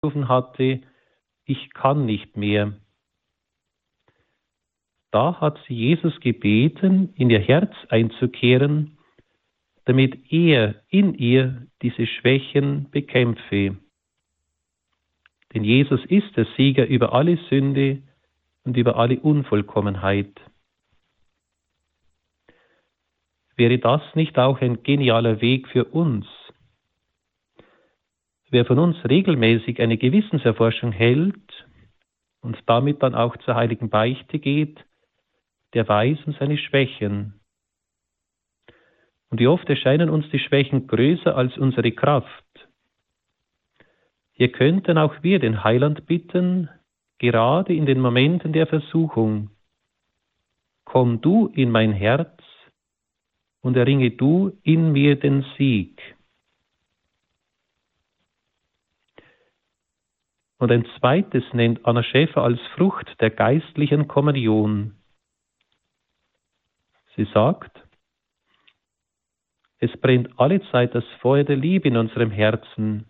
gerufen hatte, ich kann nicht mehr. Da hat sie Jesus gebeten, in ihr Herz einzukehren, damit er in ihr diese Schwächen bekämpfe. Denn Jesus ist der Sieger über alle Sünde und über alle Unvollkommenheit. Wäre das nicht auch ein genialer Weg für uns? Wer von uns regelmäßig eine Gewissenserforschung hält und damit dann auch zur heiligen Beichte geht, der weiß um seine Schwächen. Und wie oft erscheinen uns die Schwächen größer als unsere Kraft. Hier könnten auch wir den Heiland bitten, gerade in den Momenten der Versuchung: Komm du in mein Herz und erringe du in mir den Sieg. Und ein zweites nennt Anna Schäfer als Frucht der geistlichen Kommunion. Sie sagt: Es brennt allezeit das Feuer der Liebe in unserem Herzen.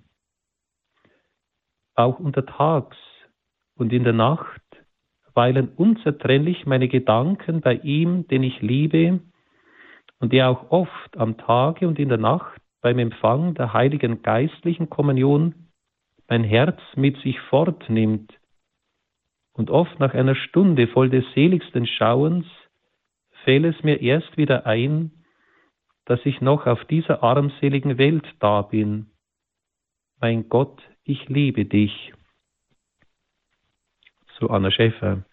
Auch untertags und in der Nacht weilen unzertrennlich meine Gedanken bei ihm, den ich liebe, und der auch oft am Tage und in der Nacht beim Empfang der heiligen geistlichen Kommunion mein Herz mit sich fortnimmt und oft nach einer Stunde voll des seligsten Schauens fällt es mir erst wieder ein, dass ich noch auf dieser armseligen Welt da bin. Mein Gott, ich liebe dich. So Anna Schäfer.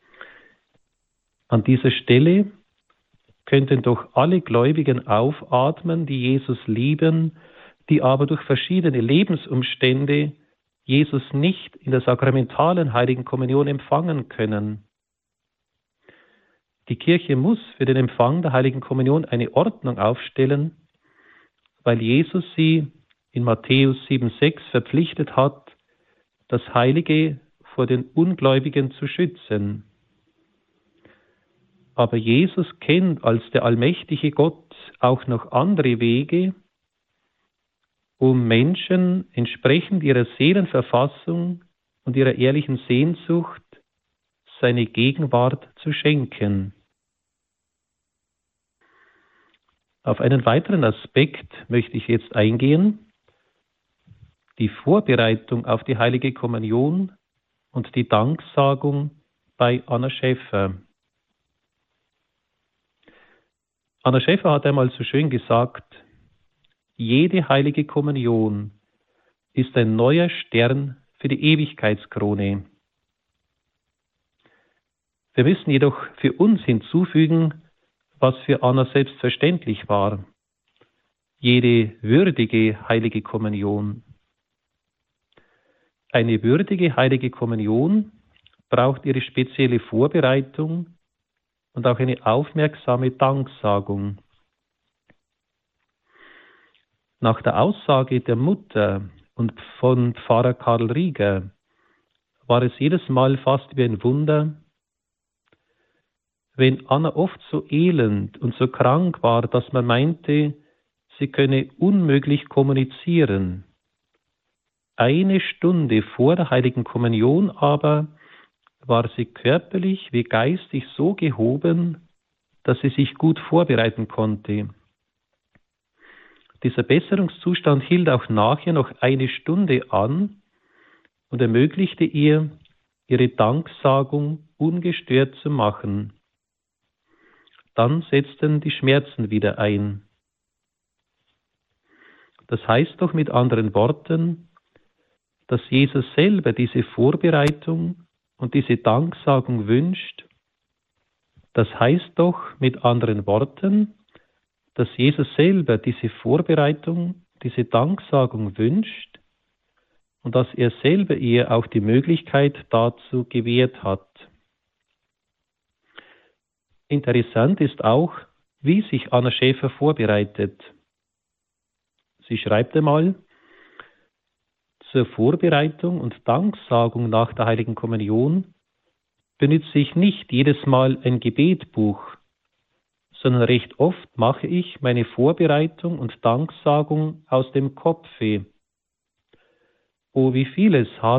An dieser Stelle könnten doch alle Gläubigen aufatmen, die Jesus lieben, die aber durch verschiedene Lebensumstände Jesus nicht in der sakramentalen Heiligen Kommunion empfangen können. Die Kirche muss für den Empfang der Heiligen Kommunion eine Ordnung aufstellen, weil Jesus sie in Matthäus 7,6 verpflichtet hat, das Heilige vor den Ungläubigen zu schützen. Aber Jesus kennt als der allmächtige Gott auch noch andere Wege, um Menschen entsprechend ihrer Seelenverfassung und ihrer ehrlichen Sehnsucht seine Gegenwart zu schenken. Auf einen weiteren Aspekt möchte ich jetzt eingehen: die Vorbereitung auf die Heilige Kommunion und die Danksagung bei Anna Schäfer. Anna Schäfer hat einmal so schön gesagt: Jede Heilige Kommunion ist ein neuer Stern für die Ewigkeitskrone. Wir müssen jedoch für uns hinzufügen, was für Anna selbstverständlich war: jede würdige Heilige Kommunion. Eine würdige Heilige Kommunion braucht ihre spezielle Vorbereitung und auch eine aufmerksame Danksagung. Nach der Aussage der Mutter und von Pfarrer Karl Rieger war es jedes Mal fast wie ein Wunder, wenn Anna oft so elend und so krank war, dass man meinte, sie könne unmöglich kommunizieren. Eine Stunde vor der Heiligen Kommunion aber war sie körperlich wie geistig so gehoben, dass sie sich gut vorbereiten konnte. Dieser Besserungszustand hielt auch nachher noch eine Stunde an und ermöglichte ihr, ihre Danksagung ungestört zu machen. Dann setzten die Schmerzen wieder ein. Das heißt doch mit anderen Worten, dass Jesus selber diese Vorbereitung und diese Danksagung wünscht. Das heißt doch mit anderen Worten, dass Jesus selber diese Vorbereitung, diese Danksagung wünscht und dass er selber ihr auch die Möglichkeit dazu gewährt hat. Interessant ist auch, wie sich Anna Schäfer vorbereitet. Sie schreibt einmal: Zur Vorbereitung und Danksagung nach der Heiligen Kommunion benutze ich nicht jedes Mal ein Gebetbuch, sondern recht oft mache ich meine Vorbereitung und Danksagung aus dem Kopfe. Oh, wie vieles habe